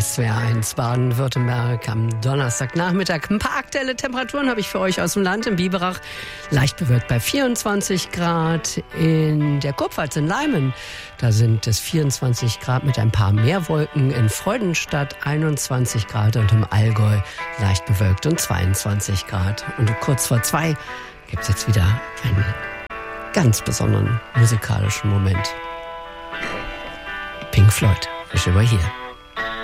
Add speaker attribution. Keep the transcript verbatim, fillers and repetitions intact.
Speaker 1: S W R eins Baden-Württemberg am Donnerstagnachmittag. Ein paar aktuelle Temperaturen habe ich für euch aus dem Land. Im Biberach leicht bewölkt bei vierundzwanzig Grad. In der Kurpfalz in Leimen, da sind es vierundzwanzig Grad mit ein paar mehr Wolken. In Freudenstadt einundzwanzig Grad und im Allgäu leicht bewölkt und zweiundzwanzig Grad. Und kurz vor zwei gibt es jetzt wieder einen ganz besonderen musikalischen Moment. Pink Floyd, Wish You Were Here.